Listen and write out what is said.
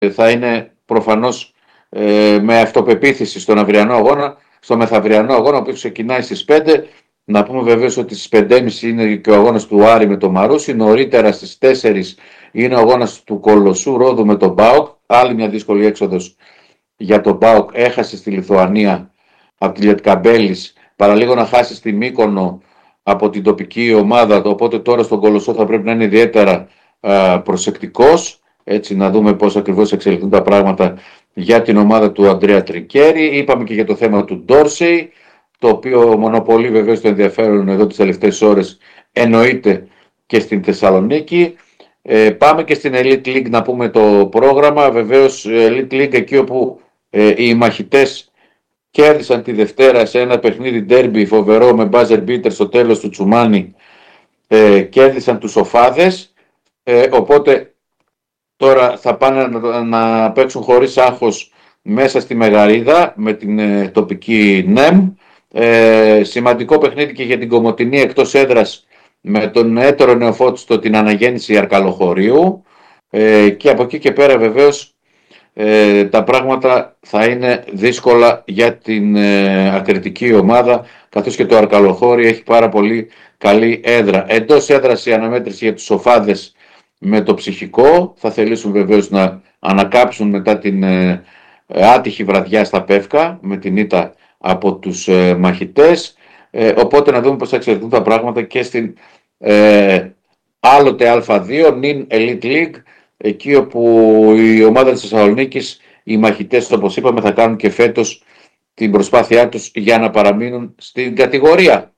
θα είναι προφανώς με αυτοπεποίθηση στον αυριανό αγώνα, στο μεθαυριανό αγώνα που ξεκινάει στις 5. Να πούμε βεβαίως ότι στις 5.30 είναι και ο αγώνας του Άρη με το Μαρούσι. Νωρίτερα στις 4 είναι ο αγώνας του Κολοσσού Ρόδου με τον ΠΑΟΚ. Άλλη μια δύσκολη έξοδος για τον ΠΑΟΚ. Έχασε στη Λιθουανία από τη Λιετκαμπέλης. Παραλίγο να χάσει στη Μύκονο από την τοπική ομάδα. Οπότε τώρα στον Κολοσσό θα πρέπει να είναι ιδιαίτερα προσεκτικός. Έτσι να δούμε πώς ακριβώς εξελιχθούν τα πράγματα για την ομάδα του Αντρέα Τρικέρι. Είπαμε και για το θέμα του Ντόρσεϊ, το οποίο μονοπολεί βεβαίως το ενδιαφέρον εδώ τις τελευταίες ώρες, εννοείται και στην Θεσσαλονίκη. Πάμε και στην Elite League να πούμε το πρόγραμμα. Βεβαίως Elite League εκεί όπου οι μαχητές κέρδισαν τη Δευτέρα σε ένα παιχνίδι ντέρμπι φοβερό με buzzer beater στο τέλος του Τσουμάνι, κέρδισαν τους Σοφάδες, οπότε τώρα θα πάνε να παίξουν χωρίς άγχος μέσα στη Μεγαρίδα με την τοπική ΝΕΜ. Σημαντικό παιχνίδι και για την Κομοτηνή εκτός έδρας με τον έτερο νεοφώτιστο την Αναγέννηση Αρκαλοχωρίου, και από εκεί και πέρα βεβαίως τα πράγματα θα είναι δύσκολα για την ακριτική ομάδα, καθώς και το Αρκαλοχώρι έχει πάρα πολύ καλή έδρα. Εντός έδρας η αναμέτρηση για τους Σοφάδες με το ψυχικό, θα θελήσουν βεβαίως να ανακάψουν μετά την άτυχη βραδιά στα Πεύκα με την ήττα από τους μαχητές, οπότε να δούμε πώς θα εξελιχθούν τα πράγματα και στην άλλοτε Α2 νυν Elite League, εκεί όπου η ομάδα της Θεσσαλονίκης, οι μαχητές όπως είπαμε, θα κάνουν και φέτος την προσπάθειά τους για να παραμείνουν στην κατηγορία.